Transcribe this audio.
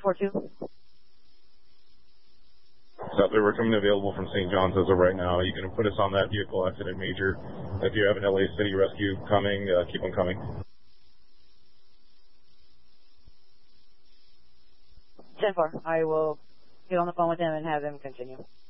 242. South, we're coming available from St. John's as of right now. You can put us on that vehicle accident major. If you have an LA City rescue coming, keep them coming. 10-4. I will get on the phone with him and have him continue.